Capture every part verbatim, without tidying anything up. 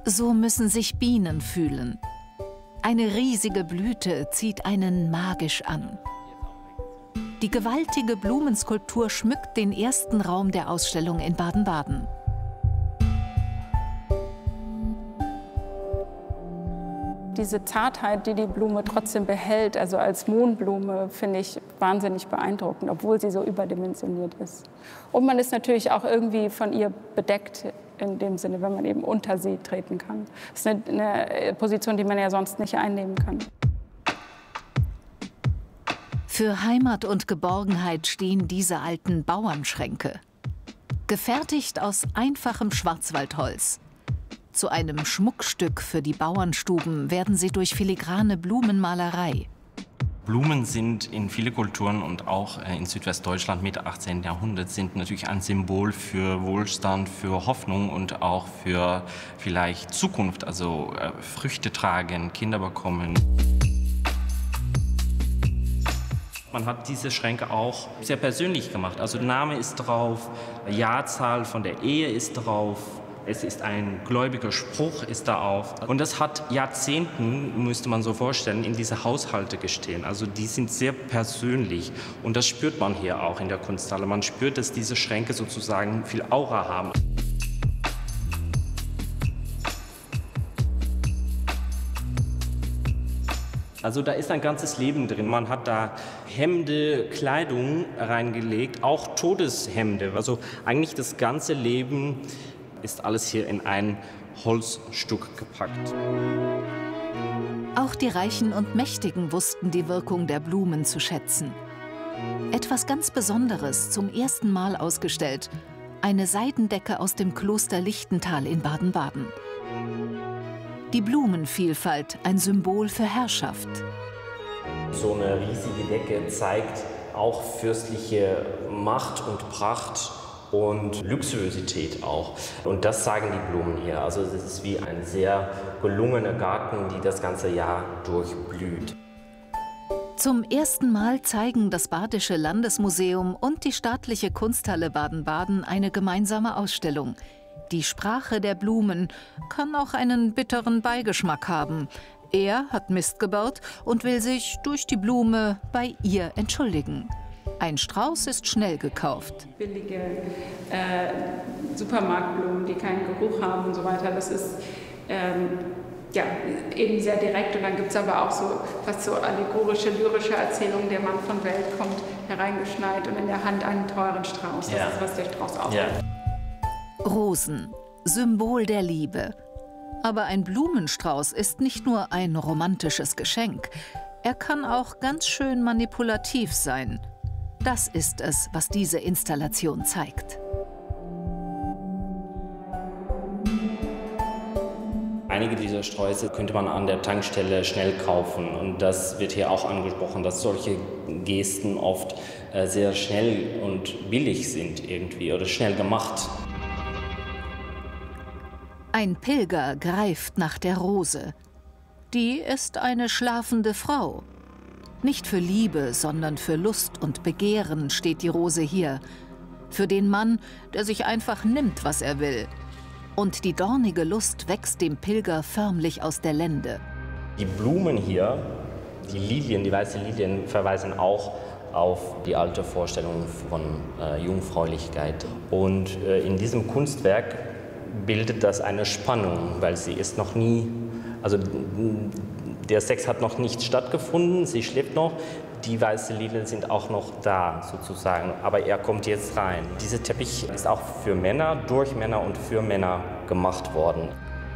So müssen sich Bienen fühlen. Eine riesige Blüte zieht einen magisch an. Die gewaltige Blumenskulptur schmückt den ersten Raum der Ausstellung in Baden-Baden. Diese Zartheit, die die Blume trotzdem behält, also als Mohnblume, finde ich wahnsinnig beeindruckend, obwohl sie so überdimensioniert ist. Und man ist natürlich auch irgendwie von ihr bedeckt, in dem Sinne, wenn man eben unter sie treten kann. Das ist eine, eine Position, die man ja sonst nicht einnehmen kann. Für Heimat und Geborgenheit stehen diese alten Bauernschränke. Gefertigt aus einfachem Schwarzwaldholz. Zu einem Schmuckstück für die Bauernstuben werden sie durch filigrane Blumenmalerei. Blumen sind in vielen Kulturen und auch in Südwestdeutschland Mitte achtzehnten Jahrhunderts sind natürlich ein Symbol für Wohlstand, für Hoffnung und auch für vielleicht Zukunft, also äh, Früchte tragen, Kinder bekommen. Man hat diese Schränke auch sehr persönlich gemacht. Also der Name ist drauf, Jahrzahl von der Ehe ist drauf. Es ist ein gläubiger Spruch, ist da auf. Und das hat Jahrzehnten, müsste man so vorstellen, in diese Haushalte gestehen. Also die sind sehr persönlich. Und das spürt man hier auch in der Kunsthalle. Man spürt, dass diese Schränke sozusagen viel Aura haben. Also da ist ein ganzes Leben drin. Man hat da Hemde, Kleidung reingelegt, auch Todeshemde. Also eigentlich das ganze Leben ist alles hier in ein Holzstück gepackt. Auch die Reichen und Mächtigen wussten die Wirkung der Blumen zu schätzen. Etwas ganz Besonderes, zum ersten Mal ausgestellt: eine Seidendecke aus dem Kloster Lichtental in Baden-Baden. Die Blumenvielfalt, ein Symbol für Herrschaft. So eine riesige Decke zeigt auch fürstliche Macht und Pracht und Luxuriosität auch. Und das sagen die Blumen hier. Also es ist wie ein sehr gelungener Garten, die das ganze Jahr durchblüht. Zum ersten Mal zeigen das Badische Landesmuseum und die Staatliche Kunsthalle Baden-Baden eine gemeinsame Ausstellung. Die Sprache der Blumen kann auch einen bitteren Beigeschmack haben. Er hat Mist gebaut und will sich durch die Blume bei ihr entschuldigen. Ein Strauß ist schnell gekauft. Billige äh, Supermarktblumen, die keinen Geruch haben und so weiter, das ist ähm, ja, eben sehr direkt. Und dann gibt es aber auch so fast so allegorische, lyrische Erzählungen, der Mann von Welt kommt hereingeschneit und in der Hand einen teuren Strauß. Das ja. ist, was der Strauß auch ja. Rosen, Symbol der Liebe. Aber ein Blumenstrauß ist nicht nur ein romantisches Geschenk. Er kann auch ganz schön manipulativ sein. Das ist es, was diese Installation zeigt. Einige dieser Sträuße könnte man an der Tankstelle schnell kaufen. Und das wird hier auch angesprochen, dass solche Gesten oft äh, sehr schnell und billig sind irgendwie oder schnell gemacht. Ein Pilger greift nach der Rose. Die ist eine schlafende Frau. Nicht für Liebe, sondern für Lust und Begehren steht die Rose hier. Für den Mann, der sich einfach nimmt, was er will. Und die dornige Lust wächst dem Pilger förmlich aus der Lende. Die Blumen hier, die Lilien, die weißen Lilien, verweisen auch auf die alte Vorstellung von äh, Jungfräulichkeit. Und äh, in diesem Kunstwerk bildet das eine Spannung, weil sie ist noch nie, also der Sex hat noch nicht stattgefunden, sie schläft noch, die weißen Lilien sind auch noch da sozusagen, aber er kommt jetzt rein. Dieser Teppich ist auch für Männer, durch Männer und für Männer gemacht worden.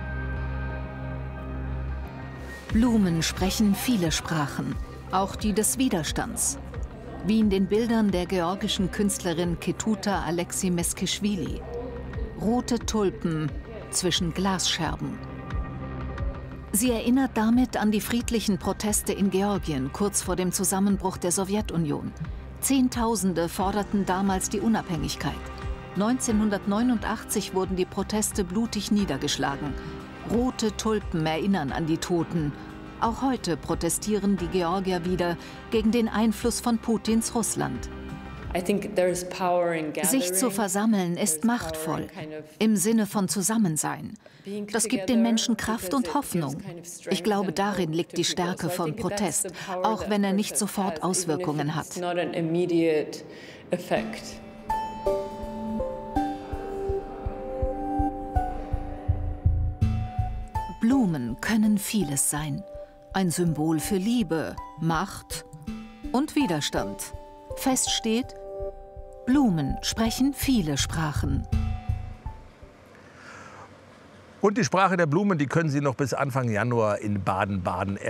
Blumen sprechen viele Sprachen, auch die des Widerstands. Wie in den Bildern der georgischen Künstlerin Ketuta Alexi-Meskischwili. Rote Tulpen zwischen Glasscherben. Sie erinnert damit an die friedlichen Proteste in Georgien kurz vor dem Zusammenbruch der Sowjetunion. Zehntausende forderten damals die Unabhängigkeit. neunzehnhundertneunundachtzig wurden die Proteste blutig niedergeschlagen. Rote Tulpen erinnern an die Toten. Auch heute protestieren die Georgier wieder gegen den Einfluss von Putins Russland. Sich zu versammeln ist machtvoll, im Sinne von Zusammensein. Das gibt den Menschen Kraft und Hoffnung. Ich glaube, darin liegt die Stärke von Protest, auch wenn er nicht sofort Auswirkungen hat. Blumen können vieles sein. Ein Symbol für Liebe, Macht und Widerstand. Fest steht, Blumen sprechen viele Sprachen. Und die Sprache der Blumen, die können Sie noch bis Anfang Januar in Baden-Baden